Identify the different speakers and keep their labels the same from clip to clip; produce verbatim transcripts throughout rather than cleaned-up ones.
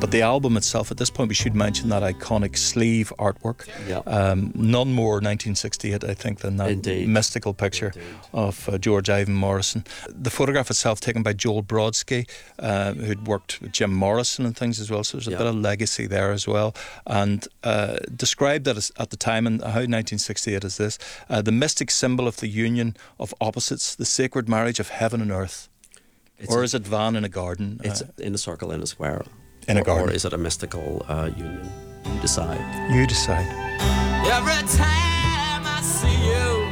Speaker 1: But the album itself, at this point we should mention that iconic sleeve artwork.
Speaker 2: Yeah.
Speaker 1: Um, none more nineteen sixty-eight, I think, than that
Speaker 2: Indeed.
Speaker 1: mystical picture
Speaker 2: Indeed.
Speaker 1: of uh, George Ivan Morrison. The photograph itself taken by Joel Brodsky, uh, who'd worked with Jim Morrison and things as well, so there's a
Speaker 2: Yeah.
Speaker 1: bit of legacy there as well. And uh, described that as, at the time, and how nineteen sixty-eight is this, uh, the mystic symbol of the union of opposites, the sacred marriage of heaven and earth.
Speaker 2: It's
Speaker 1: Or
Speaker 2: a-
Speaker 1: is it Van in a garden?
Speaker 2: It's
Speaker 1: Uh,
Speaker 2: in a circle, in a square.
Speaker 1: In a
Speaker 2: Or-
Speaker 1: garden.
Speaker 2: Or is it a mystical uh, union? You decide.
Speaker 1: you decide.
Speaker 3: Every time I see you,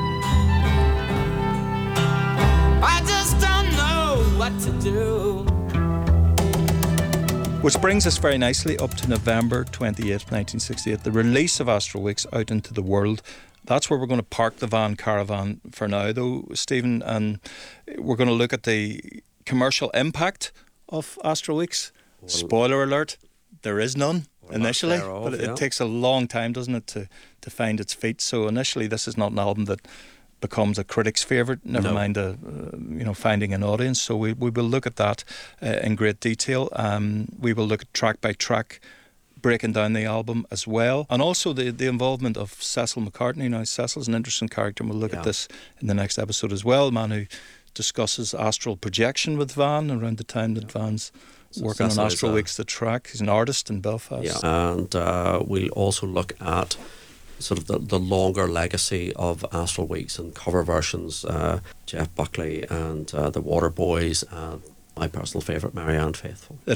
Speaker 3: I just don't know what to do.
Speaker 1: Which brings us very nicely up to November twenty-eighth, nineteen sixty-eight, the release of Astral Weeks out into the world. That's where we're going to park the Van Caravan for now, though, Stephen, and we're going to look at the commercial impact of Astral Weeks.
Speaker 2: Well,
Speaker 1: Spoiler alert, there is none
Speaker 2: or
Speaker 1: initially,
Speaker 2: lack thereof,
Speaker 1: but it,
Speaker 2: yeah.
Speaker 1: it takes a long time, doesn't it, to, to find its feet. So initially this is not an album that becomes a critic's favourite, never
Speaker 2: No.
Speaker 1: mind a, uh, you know, finding an audience. So we, we will look at that uh, in great detail. Um, we will look at track by track, breaking down the album as well, and also the, the involvement of Cecil McCartney. Now, Cecil's an interesting character, and we'll look
Speaker 2: Yeah.
Speaker 1: at this in the next episode as well. A man who discusses astral projection with Van around the time that Van's
Speaker 2: So
Speaker 1: working
Speaker 2: Cecil
Speaker 1: on
Speaker 2: is
Speaker 1: Astral
Speaker 2: a-
Speaker 1: Weeks, the track. He's an artist in Belfast.
Speaker 2: Yeah, and uh, we'll also look at sort of the, the longer legacy of Astral Weeks and cover versions. Uh, Jeff Buckley and uh, the Waterboys, and my personal favourite, Marianne Faithfull.
Speaker 1: It